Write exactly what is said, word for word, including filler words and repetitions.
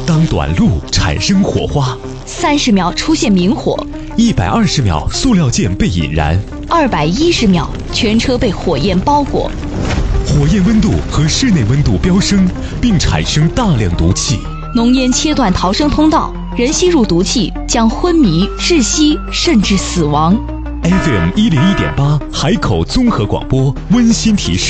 当短路产生火花， 三十秒出现明火， 一百二十秒塑料件被引燃， 二百一十秒全车被火焰包裹。 火焰温度和室内温度飙升，并产生大量毒气。 浓烟切断逃生通道，人吸入毒气将昏迷、窒息，甚至死亡。 F M 一零一点八海口综合广播温馨提示。